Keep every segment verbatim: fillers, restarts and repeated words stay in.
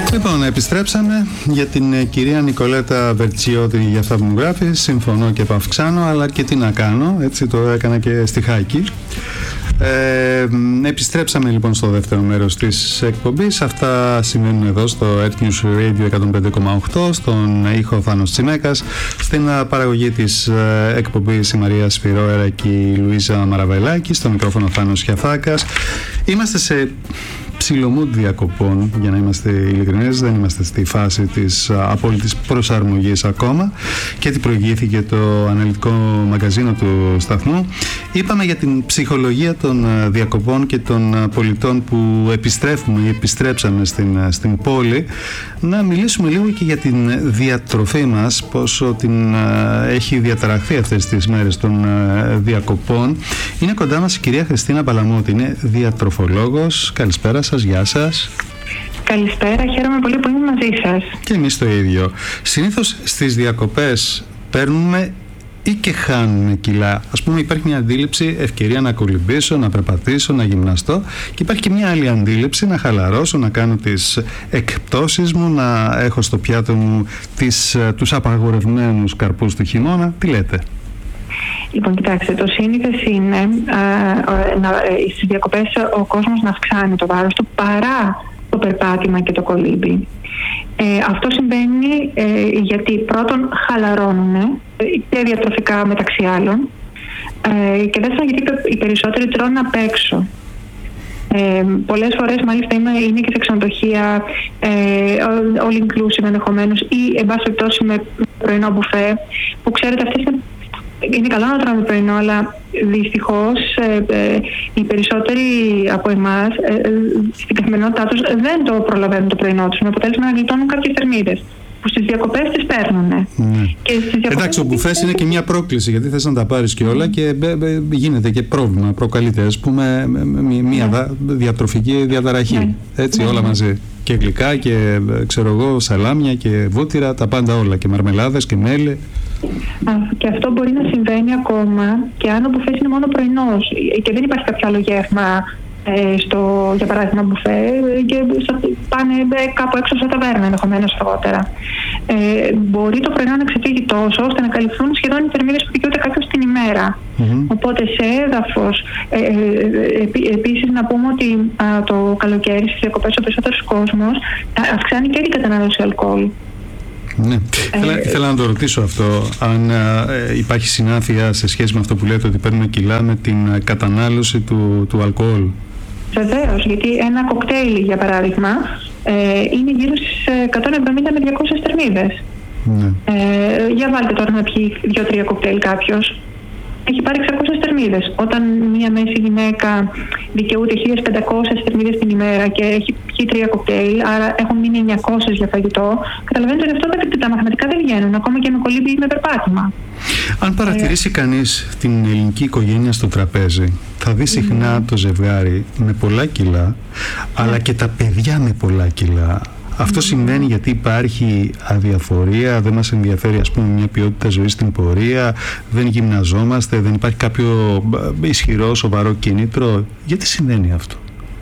Λοιπόν, επιστρέψαμε για την κυρία Νικολέτα Βερτσιώτη για αυτά που μου γράφει. Συμφωνώ και επαυξάνω, αλλά και τι να κάνω, έτσι το έκανα και στη Χάκη. Ε, επιστρέψαμε λοιπόν στο δεύτερο μέρος της εκπομπής. Αυτά σημαίνουν εδώ στο Earth News Radio εκατόν πέντε κόμμα οκτώ, στον ήχο Θάνος Τσιμέκας, στην παραγωγή της εκπομπής η Μαρία Σπυρόερα και η Λουίζα Μαραβελάκη, στο μικρόφωνο Θάνος Χιαθάκας. Είμαστε σε ψιλομούντ διακοπών, για να είμαστε ειλικρινές, δεν είμαστε στη φάση της απόλυτης προσαρμογής ακόμα και ότι προηγήθηκε το αναλυτικό μαγκαζίνο του σταθμού. Είπαμε για την ψυχολογία των διακοπών και των πολιτών που επιστρέφουμε ή επιστρέψαμε στην, στην πόλη. Να μιλήσουμε λίγο και για την διατροφή μας, πόσο την έχει διαταραχθεί αυτές τις μέρες των διακοπών. Είναι κοντά μας η κυρία Χριστίνα Παλαμώτη, είναι διατροφολόγος. Καλησπέρα σας, γεια σας. Καλησπέρα, χαίρομαι πολύ που είμαι μαζί σας. Και εμείς το ίδιο. Συνήθως στις διακοπές παίρνουμε ή και χάνουμε κιλά. Ας πούμε, υπάρχει μια αντίληψη, ευκαιρία να κολυμπήσω, να περπατήσω, να γυμναστώ, και υπάρχει και μια άλλη αντίληψη, να χαλαρώσω, να κάνω τις εκπτώσεις μου, να έχω στο πιάτο μου τις, τους απαγορευμένους καρπούς του χειμώνα. Τι λέτε? Λοιπόν, κοιτάξτε, το σύνηθες είναι ε, στις διακοπές ο κόσμος να αυξάνει το βάρος του παρά το περπάτημα και το κολύμπι. Ε, αυτό συμβαίνει ε, γιατί πρώτον χαλαρώνουν ε, και διατροφικά μεταξύ άλλων, ε, και δεύτερον γιατί οι περισσότεροι τρώνε απ' έξω. Ε, πολλές φορές μάλιστα είναι, είναι και σε ξενοδοχεία, ε, all inclusive ενδεχομένως, ή εν πάση περιπτώσει με πρωινό μπουφέ, που ξέρετε αυτές είναι. Είναι καλό να τρώμε πρωινό, αλλά δυστυχώς ε, ε, οι περισσότεροι από εμάς ε, ε, στην καθημερινότητά τους δεν το προλαβαίνουν το πρωινό τους, με αποτέλεσμα να γλιτώνουν κάποιες θερμίδες που στις διακοπές τις παίρνουν. Mm. Διακοπές... Εντάξει, ο μπουφές είναι και μια πρόκληση, γιατί θες να τα πάρεις και όλα, mm. και ε, ε, γίνεται και πρόβλημα, προκαλείται, ας πούμε, μια mm. διατροφική διαταραχή. Mm. Έτσι, mm. όλα μαζί. Και γλυκά και ξέρω εγώ, σαλάμια και βούτυρα, τα πάντα όλα, και μαρμελάδες και μέλι. Και αυτό μπορεί να συμβαίνει ακόμα και αν ο μπουφές είναι μόνο πρωινός και δεν υπάρχει κάποιο άλλο γεύμα, ε, στο, για παράδειγμα μπουφέ, και πάνε κάπου έξω στα ταβέρνα ενδεχομένως αργότερα. Ε, μπορεί το πρωινό να ξεφύγει τόσο ώστε να καλυφθούν σχεδόν οι θερμίδες που δικαιούται κάποιος την ημέρα. Mm-hmm. Οπότε σε έδαφος, ε, ε, επί, επίσης να πούμε ότι α, το καλοκαίρι στις διακοπές ο περισσότερος κόσμος α, αυξάνει και την κατανάλωση αλκοόλ. Ναι. Ε, Ήθελα να το ρωτήσω αυτό, αν ε, υπάρχει συνάφεια σε σχέση με αυτό που λέτε ότι παίρνουμε κιλά με την κατανάλωση του, του αλκοόλ. Βεβαίως, γιατί ένα κοκτέιλ για παράδειγμα ε, είναι γύρω στις εκατόν εβδομήντα με διακόσιες θερμίδες. Ναι. Ε, για βάλτε τώρα να πιει δύο τρία κοκτέιλ κάποιος. Έχει πάρει εξακόσιες θερμίδες. Όταν μια μέση γυναίκα δικαιούται χίλιες πεντακόσιες θερμίδες την ημέρα και έχει πιει τρία κοκτέιλ, άρα έχουν μείνει εννιακόσιες για φαγητό, καταλαβαίνετε ότι αυτό τα μαθηματικά δεν βγαίνουν, ακόμα και με κολύμπι ή με περπάτημα. Αν παρατηρήσει ε... κανείς την ελληνική οικογένεια στο τραπέζι, θα δει συχνά mm. το ζευγάρι με πολλά κιλά, mm. αλλά και τα παιδιά με πολλά κιλά. Αυτό συμβαίνει γιατί υπάρχει αδιαφορία, δεν μας ενδιαφέρει, ας πούμε, μια ποιότητα ζωής στην πορεία, δεν γυμναζόμαστε, δεν υπάρχει κάποιο ισχυρό, σοβαρό κίνητρο. Γιατί συμβαίνει αυτό?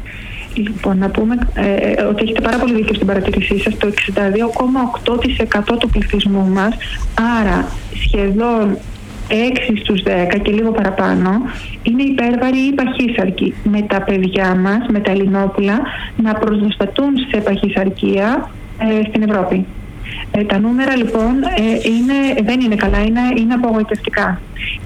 Λοιπόν, να πούμε ε, ότι έχετε πάρα πολύ δίκιο στην παρατηρήσή σας. Το εξήντα δύο κόμμα οκτώ τοις εκατό του πληθυσμού μας, άρα σχεδόν έξι στους δέκα και λίγο παραπάνω, είναι υπέρβαροι ή παχύσαρκοι. Με τα παιδιά μας, με τα Ελληνόπουλα, να προσδοστατούν σε παχύσαρκία ε, στην Ευρώπη. Ε, τα νούμερα λοιπόν ε, είναι, δεν είναι καλά, είναι, είναι απογοητευτικά.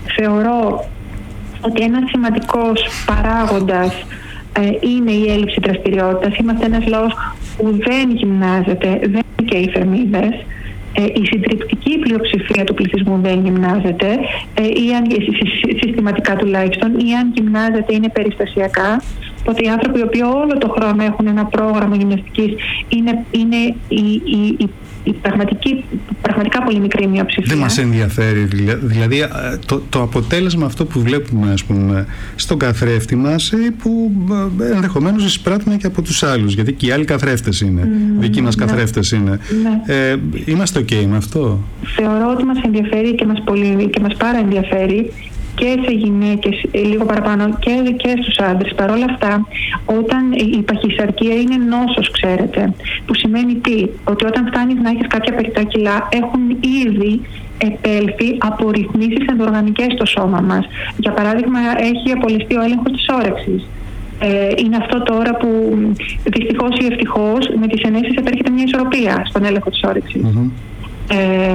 Θεωρώ ότι ένας σημαντικός παράγοντας ε, είναι η έλλειψη δραστηριότητας. Είμαστε ένας λαός που δεν γυμνάζεται, δεν και οι θερμίδες. Ε, η συντριπτική πλειοψηφία του πληθυσμού δεν γυμνάζεται, ε, ή αν, συστηματικά τουλάχιστον, ή αν γυμνάζεται είναι περιστασιακά. Οπότε οι άνθρωποι οι οποίοι όλο το χρόνο έχουν ένα πρόγραμμα γυμναστικής είναι, είναι η, η, η, η πραγματική, πραγματικά πολύ μικρή μειοψηφία. Δεν μας ενδιαφέρει, δηλαδή το, το αποτέλεσμα αυτό που βλέπουμε, ας πούμε, στον καθρέφτη μας, που ενδεχομένως εισπράττουμε και από τους άλλους, γιατί και οι άλλοι καθρέφτες είναι, mm, δικοί μας ναι, καθρέφτες είναι. Ναι. Ε, είμαστε ok με αυτό? Θεωρώ ότι μας ενδιαφέρει και μας, πολύ, και μας πάρα ενδιαφέρει και σε γυναίκες λίγο παραπάνω και, και στους άντρες. Παρ' όλα αυτά, όταν η παχυσαρκία είναι νόσος, ξέρετε, που σημαίνει τι? Ότι όταν φτάνεις να έχεις κάποια περιττά κιλά, έχουν ήδη επέλθει απορριθμίσεις ενδοοργανικές στο σώμα μας. Για παράδειγμα, έχει απολυστεί ο έλεγχος της όρεξης. Ε, είναι αυτό τώρα που δυστυχώς ή ευτυχώς με τις ενέσεις επέρχεται μια ισορροπία στον έλεγχο της όρεξης. Mm-hmm. Ε,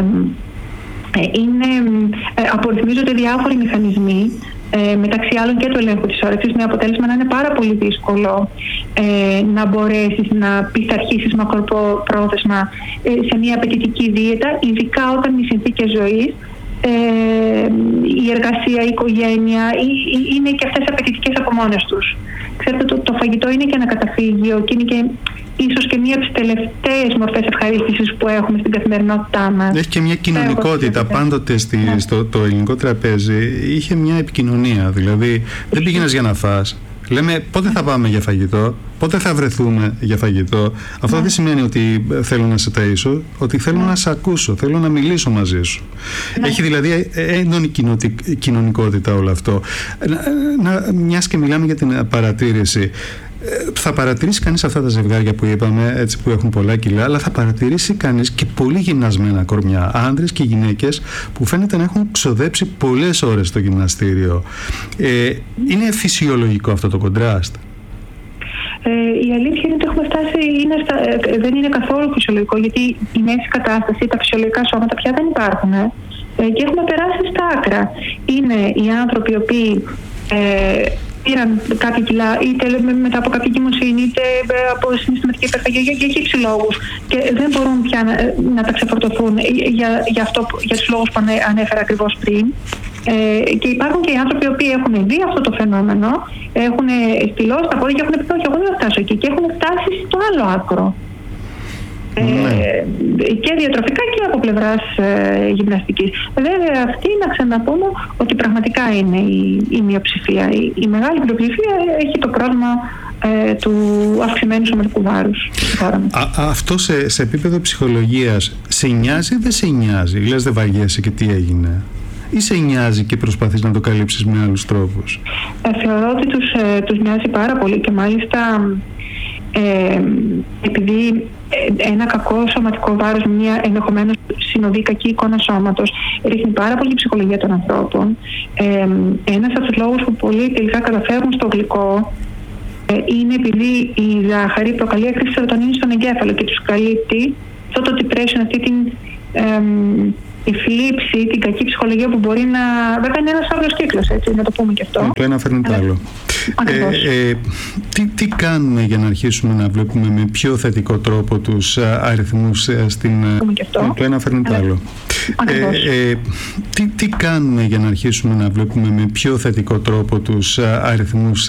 είναι, ε, απορριθμίζονται διάφοροι μηχανισμοί, ε, μεταξύ άλλων και του ελέγχου της όρεξης, με αποτέλεσμα να είναι πάρα πολύ δύσκολο ε, να μπορέσεις να πειθαρχήσεις μακροπρόθεσμα ε, σε μια απαιτητική δίαιτα, ειδικά όταν οι συνθήκες ζωής, ε, η εργασία, η οικογένεια η, η, είναι και αυτές απαιτητικές από μόνες τους. Ξέρετε, το, το φαγητό είναι και ένα καταφύγιο και είναι και ίσως και μία από τις τελευταίες μορφές ευχαρίστησης που έχουμε στην καθημερινότητά μας. Έχει και μια κοινωνικότητα. Πάντοτε στη, ναι. στο το ελληνικό τραπέζι είχε μια επικοινωνία. Δηλαδή δεν πήγαινες για να φας. Λέμε πότε θα πάμε για φαγητό, πότε θα βρεθούμε για φαγητό. Αυτό ναι. δεν σημαίνει ότι θέλω να σε ταΐσω, ότι θέλω ναι. να σε ακούσω, θέλω να μιλήσω μαζί σου. Ναι. Έχει δηλαδή έντονη κοινωνικότητα όλο αυτό. Να, μιας και μιλάμε για την παρατήρηση. Θα παρατηρήσει κανείς αυτά τα ζευγάρια που είπαμε, έτσι, που έχουν πολλά κιλά, αλλά θα παρατηρήσει κανείς και πολύ γυμνασμένα κορμιά, άντρες και γυναίκες που φαίνεται να έχουν ξοδέψει πολλές ώρες στο γυμναστήριο. Ε, είναι φυσιολογικό αυτό το κοντράστ? Ε, η αλήθεια είναι ότι έχουμε φτάσει, είναι στα, ε, δεν είναι καθόλου φυσιολογικό, γιατί η μέση κατάσταση, τα φυσιολογικά σώματα πια δεν υπάρχουν ε, και έχουμε περάσει στα άκρα. Είναι οι άνθρωποι οι οποίοι ε, πήραν κάποια κιλά, είτε μετά από κάποια εγκυμοσύνη, είτε από συναισθηματική υπερφαγία, για, για χύψη λόγους, και δεν μπορούν πια να, να τα ξεφορτωθούν για, για, αυτό, για τους λόγους που ανέφερα ακριβώς πριν. Ε, και υπάρχουν και οι άνθρωποι οι οποίοι έχουν δει αυτό το φαινόμενο, έχουν στυλώσει τα πόδια και έχουν πει όχι, εγώ δεν θα φτάσω εκεί, και έχουν φτάσει στο άλλο άκρο. Ναι. Ε, και διατροφικά και από πλευράς ε, γυμναστικής. Βέβαια, αυτή να ξαναπούμε ότι πραγματικά είναι η, η μειοψηφία. Η, η μεγάλη πλειοψηφία έχει το πρόβλημα ε, του αυξημένου σωματικού βάρους. Α, αυτό σε, σε επίπεδο ψυχολογίας σε νοιάζει ή δεν σε νοιάζει? Λες δεν βαριέσαι και τι έγινε? Ή σε νοιάζει και προσπαθείς να το καλύψεις με άλλους τρόπους? Ε, θεωρώ ότι τους, ε, τους νοιάζει πάρα πολύ, και μάλιστα ε, επειδή ένα κακό σωματικό βάρος, μια ενδεχομένως συνοδή κακή εικόνα σώματος, ρίχνει πάρα πολύ η ψυχολογία των ανθρώπων. Ε, ένας από τους λόγους που πολλοί τελικά καταφέρουν στο γλυκό ε, είναι επειδή η ζάχαρη προκαλεί έκρηση σερωτονίνης στον εγκέφαλο και τους καλύπτει αυτό το depression, αυτή την ε, η θλίψη, την κακή ψυχολογία που μπορεί να... Βέβαια είναι ένας άγριος κύκλος, έτσι, να το πούμε και αυτό. Το ένα φέρνει το άλλο. Ε, ε, τι, τι κάνουμε για να αρχίσουμε να βλέπουμε με πιο θετικό τρόπο τους αριθμούς στην... Το, το ένα φέρνει το άλλο. Ε, ε, τι, τι κάνουμε για να αρχίσουμε να βλέπουμε με πιο θετικό τρόπο τους αριθμούς